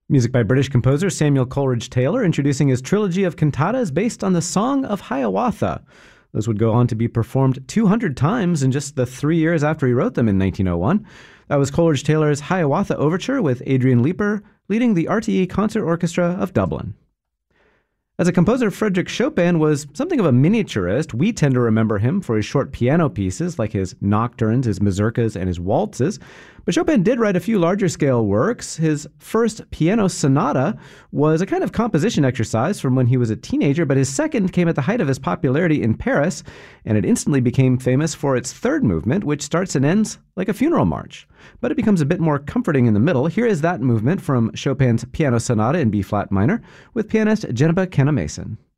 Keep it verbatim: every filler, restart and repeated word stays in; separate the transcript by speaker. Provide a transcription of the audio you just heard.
Speaker 1: Music by British composer Samuel Coleridge Taylor, introducing his trilogy of cantatas based on the Song of Hiawatha. Those would go on to be performed two hundred times in just the three years after he wrote them in nineteen oh one. That was Coleridge Taylor's Hiawatha Overture with Adrian Leeper leading the R T E Concert Orchestra of Dublin. As a composer, Frédéric Chopin was something of a miniaturist. We tend to remember him for his short piano pieces like his nocturnes, his mazurkas, and his waltzes. But Chopin did write a few larger-scale works. His first piano sonata was a kind of composition exercise from when he was a teenager, but his second came at the height of his popularity in Paris, and it instantly became famous for its third movement, which starts and ends like a funeral march. But it becomes a bit more comforting in the middle. Here is that movement from Chopin's Piano Sonata in B-flat minor with pianist Jennifer Kenna Mason.